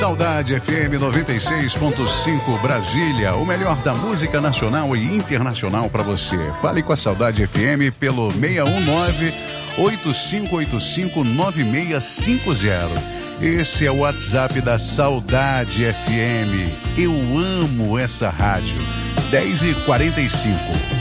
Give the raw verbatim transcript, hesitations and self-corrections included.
Saudade F M noventa e seis ponto cinco Brasília, o melhor da música nacional e internacional para você. Fale com a Saudade F M pelo seis um nove, oito cinco oito cinco, nove seis cinco zero. Esse é o WhatsApp da Saudade F M. Eu amo essa rádio. dez e quarenta e cinco.